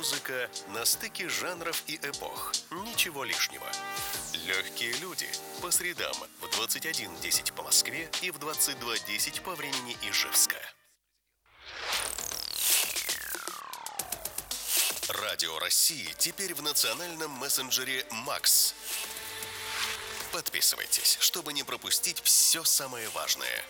Музыка на стыке жанров и эпох. Ничего лишнего. Легкие люди. По средам в 21:10 по Москве и в 22:10 по времени Ижевска. Радио России теперь в национальном мессенджере «Макс». Подписывайтесь, чтобы не пропустить все самое важное.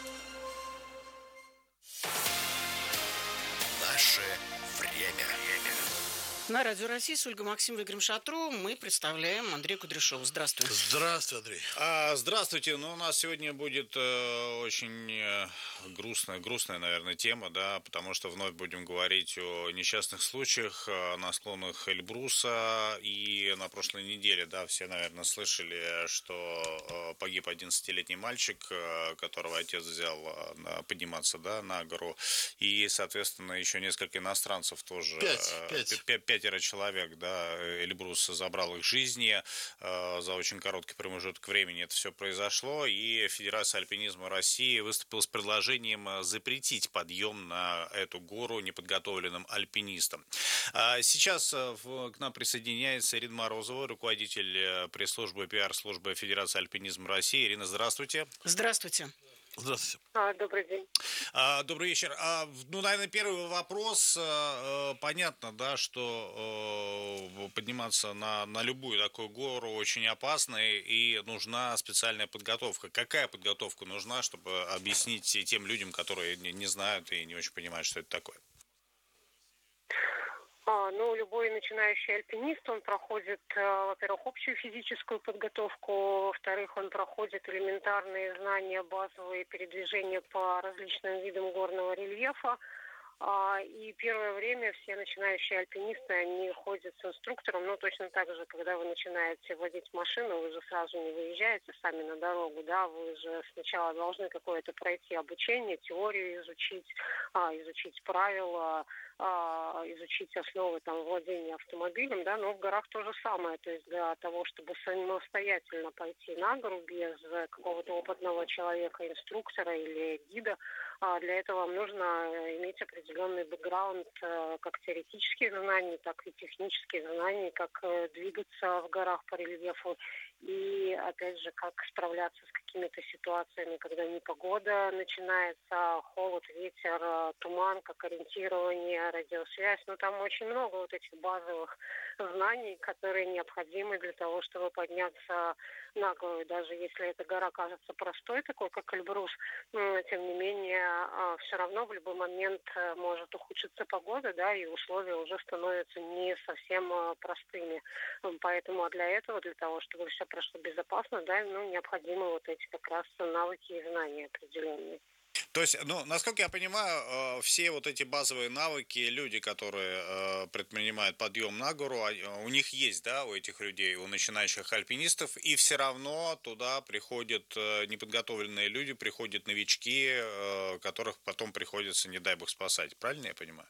Наше время. На Радио России с Ольгой Максимовой и Игорем Шатровым мы представляем Андрея Кудряшова. Здравствуйте. Здравствуй, Андрей. Здравствуйте. У нас сегодня будет очень грустная, наверное, тема, да, потому что вновь будем говорить о несчастных случаях на склонах Эльбруса. И на прошлой неделе, да, все, наверное, слышали, что погиб 11-летний мальчик, которого отец взял подниматься, да, на гору. И, соответственно, еще несколько иностранцев тоже. Пятеро человек, да, Эльбрус забрал их жизни. За очень короткий промежуток времени это все произошло. И Федерация альпинизма России выступила с предложением запретить подъем на эту гору неподготовленным альпинистам. Сейчас к нам присоединяется Ирина Морозова, руководитель пресс-службы и пиар-службы Федерации альпинизма России. Ирина, здравствуйте. Здравствуйте. Здравствуйте. Добрый день. Добрый вечер. Наверное, первый вопрос. Понятно, да, что подниматься на любую такую гору очень опасно и нужна специальная подготовка. Какая подготовка нужна, чтобы объяснить тем людям, которые не знают и не очень понимают, что это такое? Любой начинающий альпинист, он проходит, во-первых, общую физическую подготовку, во-вторых, он проходит элементарные знания, базовые передвижения по различным видам горного рельефа. И первое время все начинающие альпинисты, они ходят с инструктором, точно так же, когда вы начинаете водить машину, вы же сразу не выезжаете сами на дорогу, да, вы же сначала должны какое-то пройти обучение, теорию изучить правила, изучить основы владения автомобилем, да, но в горах то же самое, то есть для того, чтобы самостоятельно пойти на гору без какого-то опытного человека, инструктора или гида, для этого вам нужно иметь определенный бэкграунд как теоретических знаний, так и технических знаний, как двигаться в горах по рельефу и, опять же, как справляться с какими-то ситуациями, когда непогода начинается, холод, ветер, туман, как ориентирование, радиосвязь. Там очень много этих базовых знаний, которые необходимы для того, чтобы подняться на гору. Даже если эта гора кажется простой, такой как Эльбрус, тем не менее, все равно в любой момент может ухудшиться погода, да, и условия уже становятся не совсем простыми. Поэтому для того, чтобы все прошло безопасно, да, необходимы эти как раз навыки и знания определенные. То есть, насколько я понимаю, все эти базовые навыки, люди, которые предпринимают подъем на гору, у них есть, да, у этих людей, у начинающих альпинистов, и все равно туда приходят неподготовленные люди, приходят новички, которых потом приходится, не дай бог, спасать. Правильно я понимаю?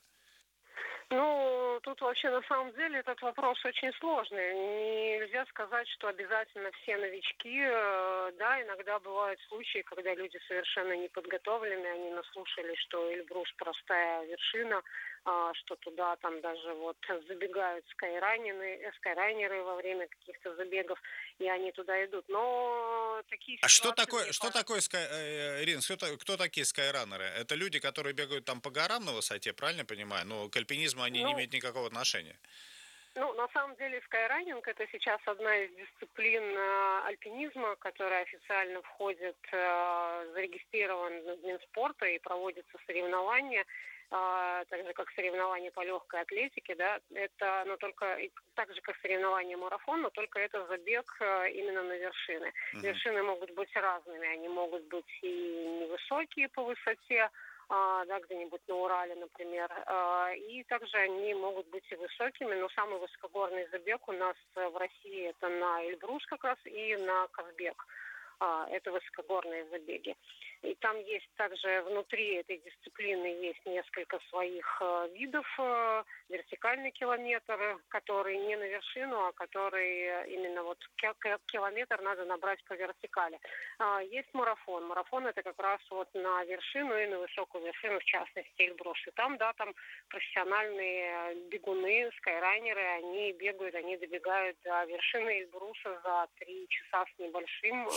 Тут вообще на самом деле этот вопрос очень сложный. Нельзя сказать, что обязательно все новички. Да, иногда бывают случаи, когда люди совершенно не подготовлены, они наслушались, что Эльбрус простая вершина, что туда даже забегают скайрайнеры во время каких-то забегов, и они туда идут. Но такие ситуации... Что такое, Ирина, кто такие скайранеры? Это люди, которые бегают по горам на высоте, правильно я понимаю? Но к альпинизму они не имеют никакого отношения. На самом деле скайранинг – это сейчас одна из дисциплин альпинизма, которая официально входит, зарегистрирован в Минспорта и проводятся соревнования, так же как соревнования по легкой атлетике, да, это, только так же как соревнования марафон, но только это забег именно на вершины. Вершины могут быть разными, они могут быть и невысокие по высоте, да, где-нибудь на Урале, например, и также они могут быть и высокими, но самый высокогорный забег у нас в России это на Эльбрус как раз и на Казбек. это высокогорные забеги. И там есть также внутри этой дисциплины есть несколько своих видов. Вертикальный километр, который не на вершину, а который именно вот километр надо набрать по вертикали. Есть марафон. Марафон это как раз вот на вершину и на высокую вершину, в частности Эльбрус. И там, да, там профессиональные бегуны, скайрайнеры, они бегают, они добегают до вершины Эльбруса за 3 часа с небольшим.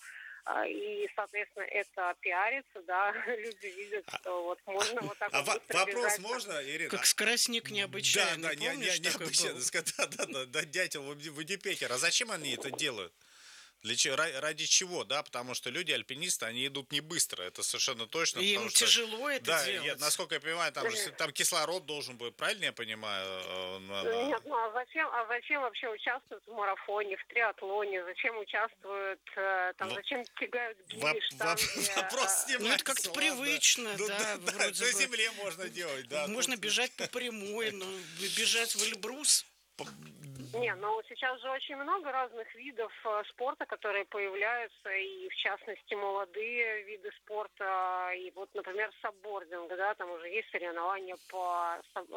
И, соответственно, это пиарится, да, люди видят, что вот можно вот так вот вопрос бежать. можно, Ирина? Как скоростник необычайный, Да, необычайный. да, дятел Вудипекер. А зачем они это делают? Ради чего, да? Потому что люди, альпинисты, они идут не быстро, это совершенно точно. Им тяжело это делать. Да, насколько я понимаю, там кислород должен быть, правильно я понимаю? Нет, ну а зачем вообще участвуют в марафоне, в триатлоне? Зачем участвуют, зачем тягают гири, штанги? Вопрос снимается. Ну, это как-то привычно, да, вроде на бы. земле можно делать, да. Можно бежать по прямой, но бежать в Эльбрус... Не, ну сейчас же очень много разных видов спорта, которые появляются, и в частности молодые виды спорта, и вот, например, саббординг, да, там уже есть соревнования по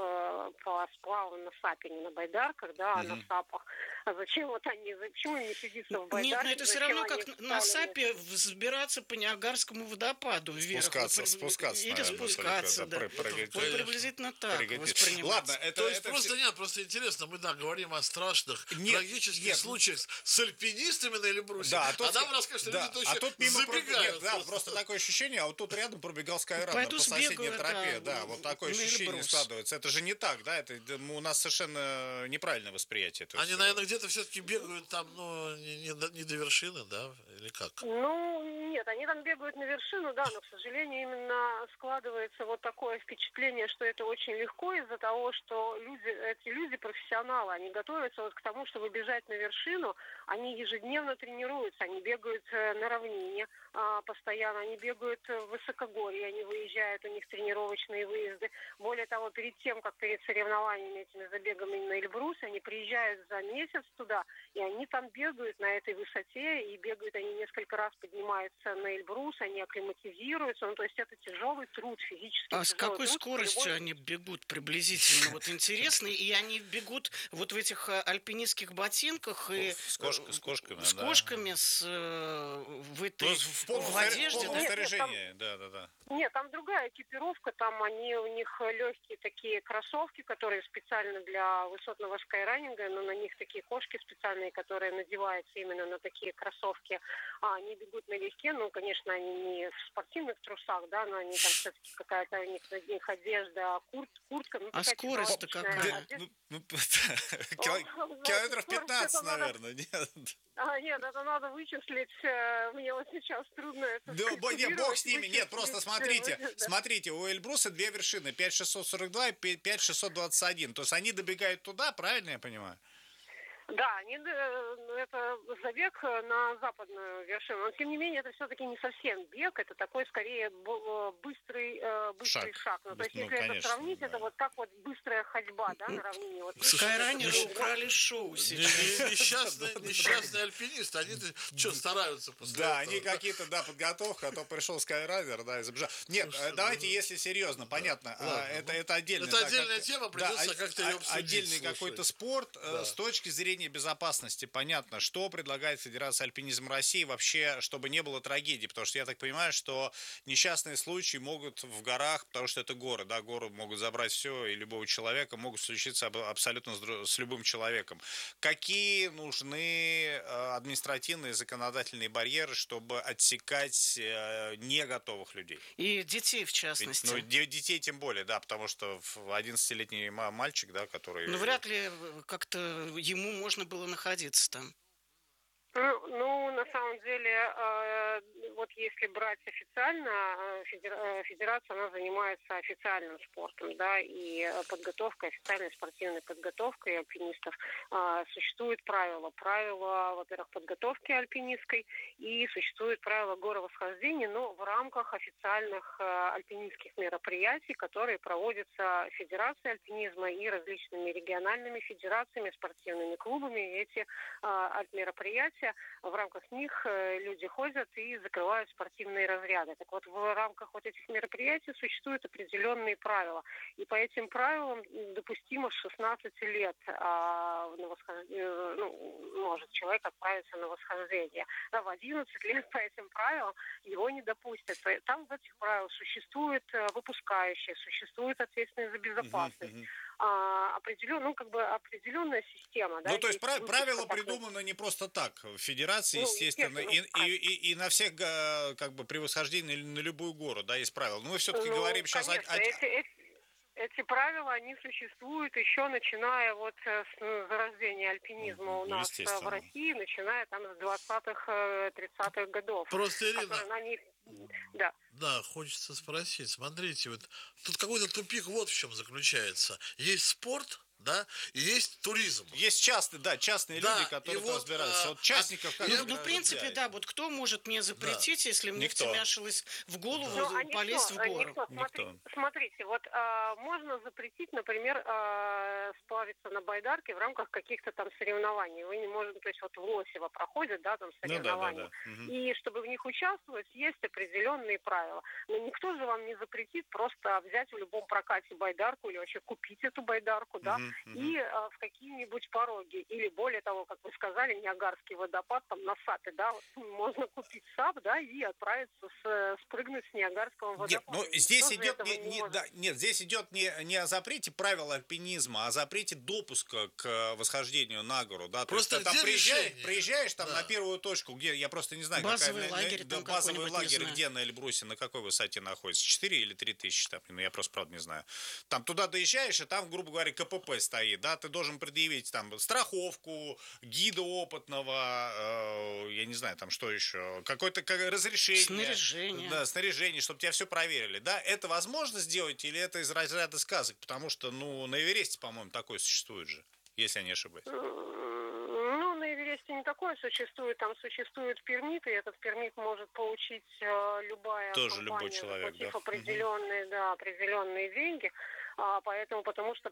сплаву на сапе, не на байдарках, да, а на сапах. А зачем почему им не сидится в байдарке? Нет, но это все равно как на сапе взбираться по Ниагарскому водопаду вверх. Спускаться. Или спускаться, да. Вот приблизительно так воспринимается. Ладно, То есть просто интересно, мы, да, говорим о страшных, трагических случаях с альпинистами на Эльбрусе, да, а нам расскажут, что люди тут мимо забегают. Да, просто такое ощущение, а вот тут рядом пробегал скайранер по соседней тропе, да, вот такое ощущение складывается. Это же не так, да, это у нас совершенно неправильное восприятие этого. Они, наверное, где-то все-таки бегают там, не до вершины, да, или как? Ну, нет, они там бегают на вершину, да, но, к сожалению, именно складывается вот такое впечатление, что это очень легко из-за того, что эти люди профессионалы, они готовятся вот к тому, чтобы бежать на вершину, они ежедневно тренируются, они бегают на равнине постоянно, они бегают в высокогорье, они выезжают, у них тренировочные выезды. Более того, перед тем, как перед соревнованиями, этими забегами на Эльбрус, они приезжают за месяц туда, и они там бегают на этой высоте, и бегают они несколько раз, поднимаются на Эльбрус, они акклиматизируются, ну, то есть это тяжелый труд, физически. А с какой скоростью они бегут приблизительно? Вот интересно, и они бегут вот в этих альпинистских ботинках и с кошками, в одежде, да. Нет, там другая экипировка, там у них легкие такие кроссовки, которые специально для высотного скайранинга, но на них такие кошки специальные, которые надеваются именно на такие кроссовки. Они бегут налегке, ну, конечно, они не в спортивных трусах, да, но они там все-таки какая-то у них одежда, куртка. Ну, а скорость-то какая? Километров 15, наверное, нет? Нет, это надо вычислить. Мне вот сейчас трудно это Нет, бог с ними. Нет, просто смотрите, у Эльбруса 2 вершины, 5642 и 5621. То есть они добегают туда, правильно я понимаю? Да, это забег на западную вершину. Но, тем не менее, это все-таки не совсем бег, это такой, скорее, быстрый шаг. Ну, то есть, если это сравнить, это вот как вот быстрая ходьба, да, на равнине. Вот, скайранеры украли шоу сейчас. Несчастные альпинисты, они что, стараются после Да, этого? они какие-то, подготовка, а то пришел скайранер, да, и забежал. Нет, давайте, если серьезно, понятно, это отдельно. Это отдельная тема, придется как-то ее обсудить. Отдельный какой-то спорт с точки зрения безопасности, понятно, что предлагает Федерация альпинизма России вообще, чтобы не было трагедий, потому что я так понимаю, что несчастные случаи могут в горах, потому что это горы, да, горы могут забрать все, и любого человека могут случиться абсолютно с любым человеком. Какие нужны административные, законодательные барьеры, чтобы отсекать не готовых людей? И детей, в частности. Детей тем более, да, потому что 11-летний мальчик, да, который... Ну, вряд ли как-то ему можно было находиться там. Ну, на самом деле, вот если брать официально, федерация, она занимается официальным спортом, да, и подготовкой, официальной спортивной подготовкой альпинистов. Существуют правила, во-первых, подготовки альпинистской, и существуют правила горовосхождения, но в рамках официальных альпинистских мероприятий, которые проводятся Федерацией альпинизма и различными региональными федерациями, спортивными клубами. Эти мероприятия мероприятия, в рамках них люди ходят и закрывают спортивные разряды. Так вот, в рамках вот этих мероприятий существуют определенные правила. И по этим правилам допустимо с 16 лет может человек отправиться на восхождение. А в 11 лет по этим правилам его не допустят. Там в этих правилах существует выпускающие, существует ответственность за безопасность. Определенная система. Да, то есть правила придуманы не просто так в Федерации, естественно, и на всех, как бы, при восхождении на любую гору, да, есть правила. Но мы все-таки говорим сейчас Эти правила, они существуют еще начиная вот с зарождения альпинизма у нас в России, начиная там с 20-х, 30-х годов. Просто, Ирина, Да. Да, хочется спросить. Смотрите, вот тут какой-то тупик вот в чем заключается. Есть спорт, да, и есть туризм. Есть частные люди, которые разбираются. Вот частников как в принципе, да, вот кто может мне запретить, если мне втемяшилось в голову полезть в гору? Смотрите, вот можно запретить, например, сплавиться на байдарке в рамках каких-то там соревнований. Вы не можете, то есть вот в Лосево проходят, да, там соревнования. И чтобы в них участвовать, есть определенные правила. Но никто же вам не запретит просто взять в любом прокате байдарку или вообще купить эту байдарку, да, и в какие-нибудь пороги. Или более того, как вы сказали, Ниагарский водопад там на САПе, да, вот, можно купить САП, да, и отправиться спрыгнуть с Ниагарского водопада. Нет, здесь идет здесь идет не о запрете правил альпинизма, а о запрете допуска к восхождению на гору, да. Просто там приезжаешь там на первую точку, где, я просто не знаю, базовый лагерь, базовый лагерь, где на Эльбрусе, на какой высоте находится, 4 или 3 тысячи, там, я просто правда не знаю. Там туда доезжаешь, и там, грубо говоря, КПП стоит, да, ты должен предъявить там страховку, гида опытного, я не знаю, там что еще, какое-то разрешение. Снаряжение. Да, снаряжение, чтобы тебя все проверили, да. Это возможно сделать или это из разряда сказок? Потому что, на Эвересте, по-моему, такое существует же, если я не ошибаюсь. На Эвересте не такое существует, там существует пермит, и этот пермит может получить любая тоже компания, любой человек, заплатив определенные деньги. Потому что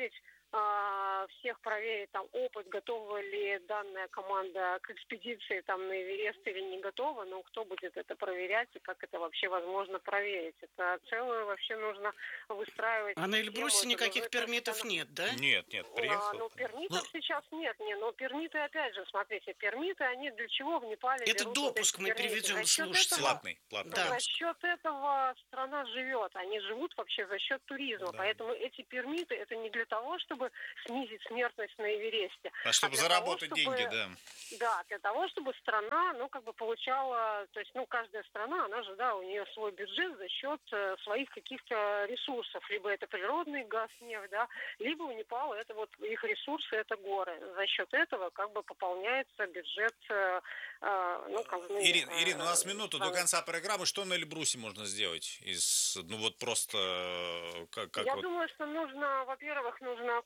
всех проверить там опыт, готова ли данная команда к экспедиции там на Эверест или не готова, кто будет это проверять и как это вообще возможно проверить. Это целое вообще нужно выстраивать. А на Эльбрусе никаких пермитов нет, да? Нет, приехал. Пермитов сейчас нет, но пермиты, опять же, смотрите, пермиты, они для чего в Непале это допуск мы переведем слушателям. Платный. Да. За счет этого страна живет, они живут вообще за счет туризма, поэтому эти пермиты, это не для того, чтобы снизить смертность на Эвересте. А чтобы заработать деньги, да. Да, для того, чтобы страна, получала, то есть, каждая страна, она же, да, у нее свой бюджет за счет своих каких-то ресурсов. Либо это природный газ, нефть, да, либо у Непала это вот их ресурсы, это горы. За счет этого пополняется бюджет. Ирина, у нас минуту до конца программы. Что на Эльбрусе можно сделать? Я думаю, что нужно, во-первых,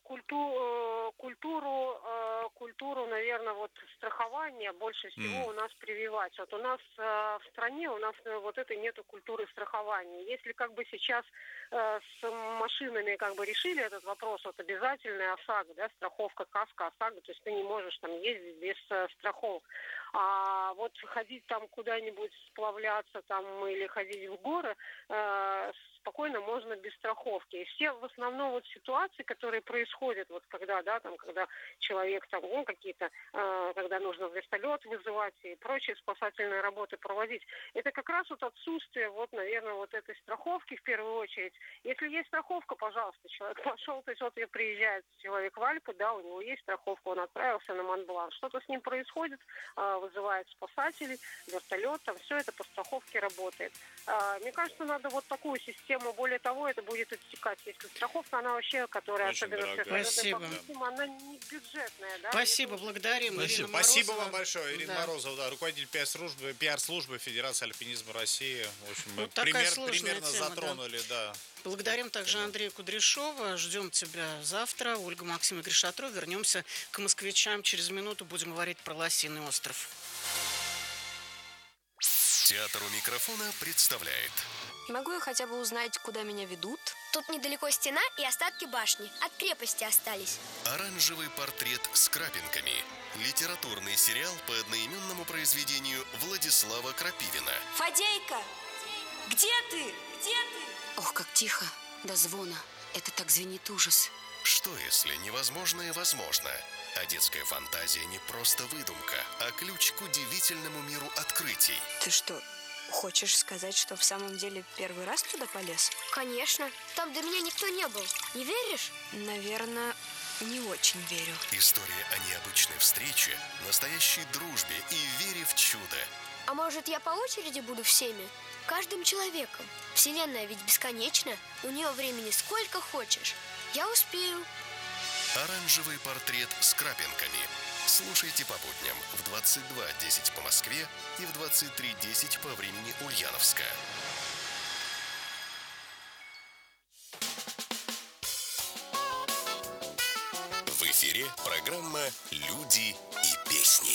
культуру, наверное, страхования больше всего у нас прививать. Вот у нас в стране, вот этой нету культуры страхования. Если сейчас с машинами решили этот вопрос, обязательная ОСАГО, да, страховка, каска, ОСАГО, то есть ты не можешь там ездить без страховок. А вот ходить там куда-нибудь сплавляться там или ходить в горы спокойно можно без страховки. И все в основном ситуации, которые происходят, когда человек когда нужно вертолет вызывать и прочие спасательные работы проводить, это как раз отсутствие, наверное, этой страховки в первую очередь. Если есть страховка, пожалуйста, человек пошел, то есть приезжает человек в Альпы, да, у него есть страховка, он отправился на Монблан, что-то с ним происходит, вызывает спасателей, вертолет, там все это по страховке работает. Мне кажется, надо такую систему. Более того, это будет отсекать. Если страховка, она вообще, которая очень особенно она не бюджетная. Да? Спасибо, благодарим. Спасибо вам большое. Ирина Морозова, руководитель пиар-службы Федерации альпинизма России. В общем, мы примерно затронули, да. Благодарим также Андрея Кудряшова. Ждем тебя завтра. Ольга, Максим и Гришатров. Вернемся к москвичам. Через минуту будем говорить про Лосиный остров. Театр у микрофона представляет. Могу я хотя бы узнать, куда меня ведут? Тут недалеко стена и остатки башни. От крепости остались. «Оранжевый портрет с крапинками». Литературный сериал по одноименному произведению Владислава Крапивина. Фадейка! Где ты? Где ты? Ох, как тихо, до звона. Это так звенит ужас. Что, если невозможное возможно? А детская фантазия не просто выдумка, а ключ к удивительному миру открытий. Ты что, хочешь сказать, что в самом деле первый раз туда полез? Конечно. Там до меня никто не был. Не веришь? Наверное, не очень верю. История о необычной встрече, настоящей дружбе и вере в чудо. А может, я по очереди буду всеми? Каждым человеком. Вселенная ведь бесконечна. У нее времени сколько хочешь. Я успею. «Оранжевый портрет с крапинками». Слушайте по будням в 22:10 по Москве и в 23:10 по времени Ульяновска. В эфире программа «Люди и песни».